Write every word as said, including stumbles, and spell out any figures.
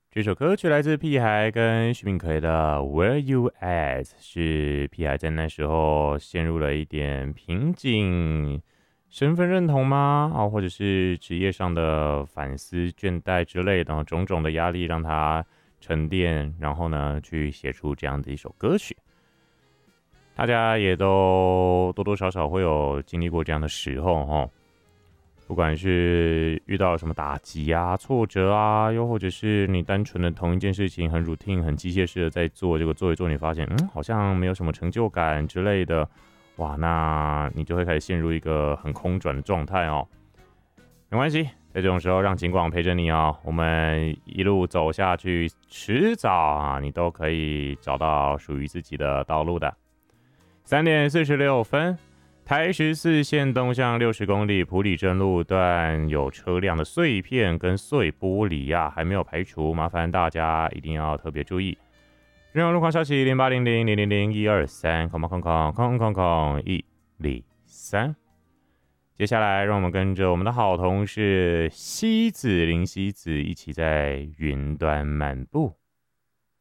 这首歌曲来自屁孩跟徐敏奎的《Where You At》，是屁孩在那时候陷入了一点瓶颈，身份认同吗？啊，或者是职业上的反思、倦怠之类的种种的压力，让他沉淀，然后呢，去写出这样的一首歌曲。大家也都多多少少会有经历过这样的时候，哦。不管是遇到什么打击啊、挫折啊，又或者是你单纯的同一件事情很 routine、很机械式的在做，结果做一做，你发现嗯好像没有什么成就感之类的，哇，那你就会开始陷入一个很空转的状态哦。没关系，在这种时候让警广陪着你哦，我们一路走下去，迟早啊你都可以找到属于自己的道路的。三点四十六分。台十四线东向六十公里埔里镇路段有车辆的碎片跟碎玻璃啊，还没有排除，麻烦大家一定要特别注意。任何路况消息零八零零零零零一二三空空空空空空一零三。接下来，让我们跟着我们的好同事西子林西子一起在云端漫步。